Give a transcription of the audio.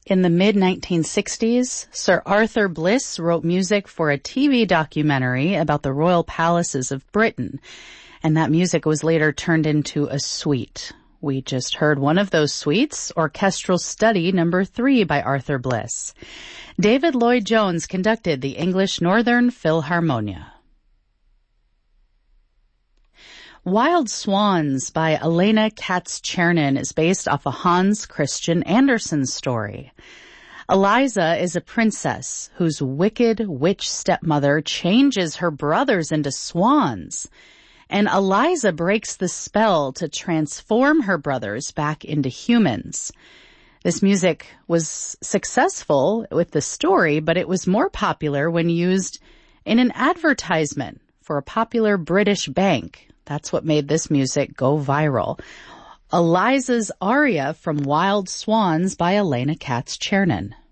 In the mid-1960s, Sir Arthur Bliss wrote music for a TV documentary about the royal palaces of Britain, and that music was later turned into a suite. We just heard one of those suites, Orchestral Study No. 3 by Arthur Bliss. David Lloyd Jones conducted the English Northern Philharmonia. Wild Swans by Elena Katz-Chernin is based off a Hans Christian Andersen story. Eliza is a princess whose wicked witch stepmother changes her brothers into swans, and Eliza breaks the spell to transform her brothers back into humans. This music was successful with the story, but it was more popular when used in an advertisement for a popular British bank. That's what made this music go viral. Eliza's aria from Wild Swans by Elena Katz-Chernin.